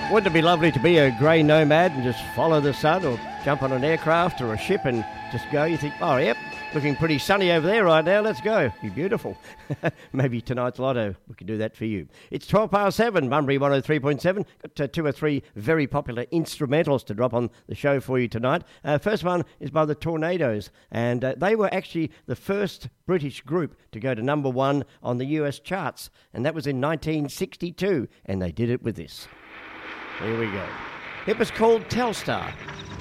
Wouldn't it be lovely to be a grey nomad and just follow the sun, or jump on an aircraft or a ship and just go? You think, oh, yep, looking pretty sunny over there right now, let's go. Be beautiful. Maybe tonight's lotto, we can do that for you. It's 12 past 7, Bunbury 103.7. Got 2 or 3 very popular instrumentals to drop on the show for you tonight. First one is by the Tornadoes, and they were actually the first British group to go to number 1 on the US charts, and that was in 1962, and they did it with this. Here we go. It was called Telstar.